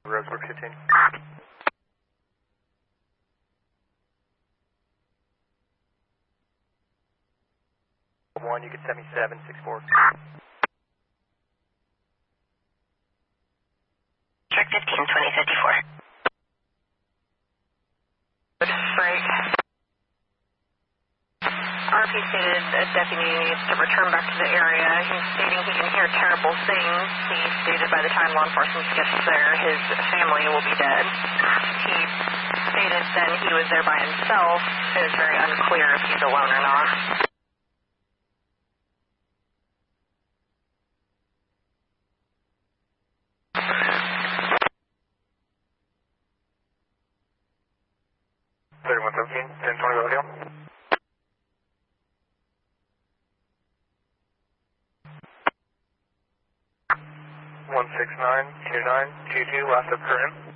Roseburg 15. 1, you can send me 764. Track 15, 2054. Break. RP stated that deputy needs to return back to the area. He's stating he can hear terrible things. He stated by the time law enforcement gets there, his family will be dead. He stated then he was there by himself. It is very unclear if he's alone or not. Thirty-one 17, 1020 Hill. 1692922, last of current.